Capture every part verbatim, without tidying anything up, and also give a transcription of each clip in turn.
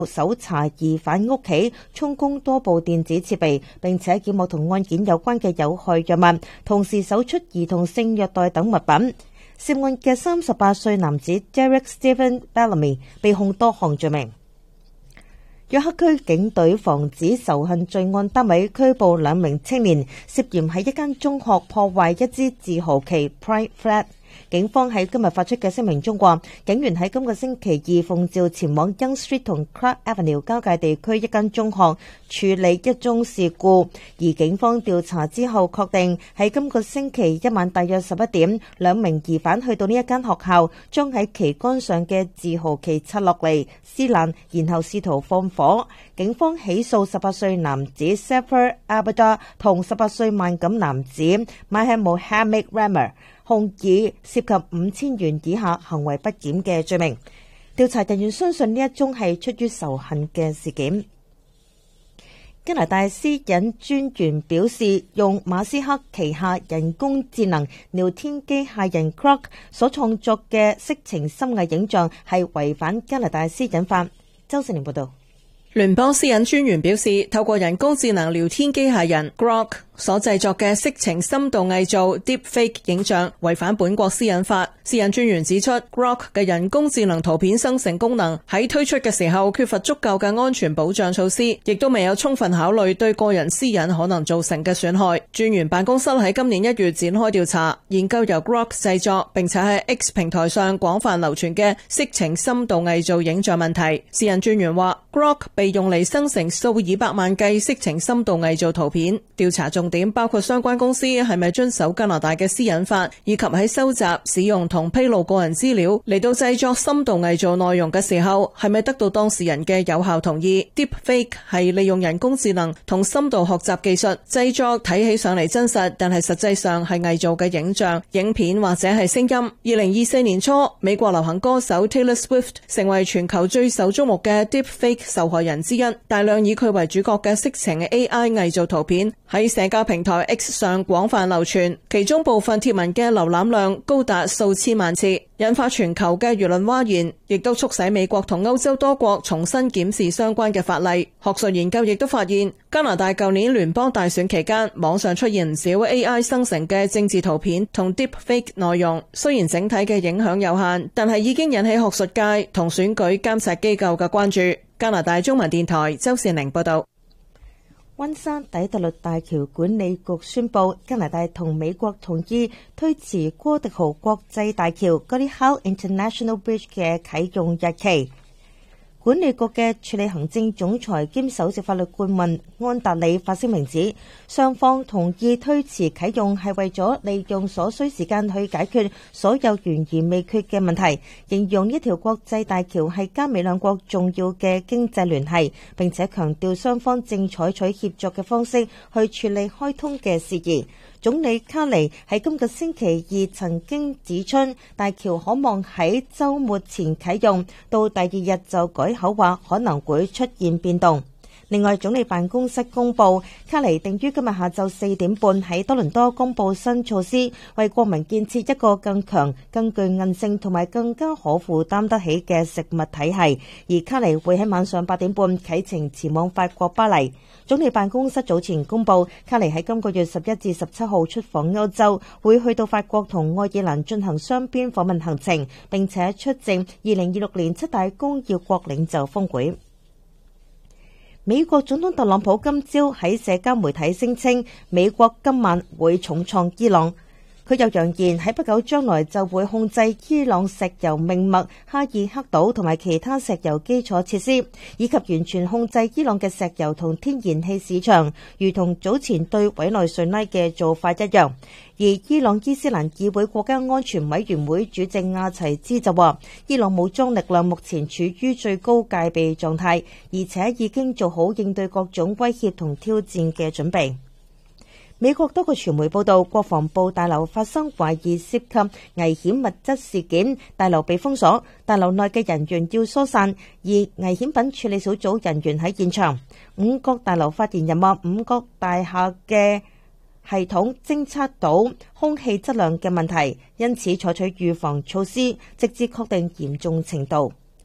搜查疑犯屋企，充公多部電子設備，並且檢獲同案件有關嘅有害藥物，同時搜出兒童性虐待等物品。涉案嘅三十八歲男子 Derek Stephen Bellamy 被控多項罪名。約克區警隊防止仇恨罪案單位拘捕兩名青年，涉嫌喺一間中學破壞一支自豪旗 Pride Flag。警方喺今日發出嘅聲明中話，警員喺今個星期二奉召前往 Yonge Street 同 Clark Avenue 交界地區一間中學處理一宗事故，而警方調查之後確定喺今個星期一晚大約十一點，兩名疑犯去到呢一間學校，將喺旗杆上嘅自豪旗拆落嚟撕爛，然後試圖放火。警方起訴十八歲男子 Safer Abada 同十八歲萬錦男子 Maher Mohamed Ramer，控以涉及五千元以下行為不檢嘅罪名。調查人員相信呢一宗係出於仇恨嘅事件。加拿大私隱專員表示，用馬斯克旗下人工智能聊天機械人 Grok 所創作嘅色情深偽影像係違反加拿大私隱法。周世玲報道。 聯邦私隱專員表示，透過人工智能聊天機械人 Grok 所製作嘅色情深度偽造 Deepfake 影像違反本國私隱法。私隱專員指出 Grok 嘅人工智能圖片生成功能喺推出嘅時候缺乏足夠嘅安全保障措施，亦都未有充分考慮對個人私隱可能造成嘅損害。專員辦公室喺今年一月展開調查，研究由 Grok 製作並且喺 X 平台上廣泛流傳嘅色情深度偽造影像問題。私隱專員話 Grok 被用嚟生成數以百萬計色情深度偽造圖片。調查重點包括相關公司係咪遵守加拿大嘅私隱法，以及喺收集、使用同披露個人資料嚟到製作深度偽造內容嘅時候，係咪得到當事人嘅有效同意。 Deepfake 係利用人工智能同深度學習技術製作睇起上嚟真實，但係實際上係偽造嘅影像、影片或者係聲音。二零二四年初，美國流行歌手 Taylor Swift 成為全球最受矚目嘅 Deepfake 受害人之一。大量以佢為主角嘅色情 A I 偽造圖片喺社交平台 X 上廣泛流傳，其中部分貼文嘅瀏覽量高達數千萬次，引發全球嘅輿論譁然，亦都促使美國同歐洲多國重新檢視相關嘅法例。學術研究亦都發現，加拿大舊年聯邦大選期間，網上出現唔少 A I 生成嘅政治圖片同 Deepfake 內容，雖然整體嘅影響有限，但係已經引起學術界同選舉監察機構嘅關注。加拿大中文電台周善玲報道。 溫莎底特律大橋管理局宣布，加拿大同美國同意推遲哥迪豪國際大橋 Gordie Howe International Bridge 嘅啟用日期。管理局嘅處理行政總裁兼首席法律顧問安達里發聲明指，雙方同意推遲啟用係為咗利用所需時間去解決所有懸而未決嘅問題，形容呢條國際大橋係加美兩國重要嘅經濟聯繫，並且強調雙方正採取協作嘅方式去處理開通嘅事宜。總理卡尼喺今個星期二曾經指出，大橋可望喺週末前啟用，到第二日就改口話可能會出現變動。另外，總理辦公室公布，卡尼定於今日下晝四點半喺多倫多公布新措施，為國民建設一個更強、更具韌性同埋更加可負擔得起嘅食物體系。而卡尼會喺晚上八點半啟程前往法國巴黎。總理辦公室早前公布，卡尼喺今個月十一至十七號出訪歐洲，會去到法國同愛爾蘭進行雙邊訪問行程，並且出席二零二六年七大工業國領袖峰會。美國總統特朗普今朝喺社交媒體聲稱，美國今晚會重創伊朗。佢又揚言喺不久將來就會控制伊朗石油命脈哈爾克島同埋其他石油基礎設施，以及完全控制伊朗嘅石油同天然氣市場，如同早前對委內瑞拉嘅做法一樣。而伊朗伊斯蘭議會國家安全委員會主席亞齊茲就話，伊朗武裝力量目前處於最高戒備狀態，而且已經做好應對各種威脅同挑戰嘅準備。美國多個傳媒報道，國防部大樓發生懷疑涉及危險物質事件，大樓被封鎖，大樓內嘅人員要疏散，而危險品處理小組人員喺現場。五角大樓發言人話，五角大廈嘅系統偵測到空氣質量嘅問題，因此採取預防措施，直至確定嚴重程度。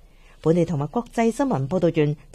本地同埋國際新聞報道員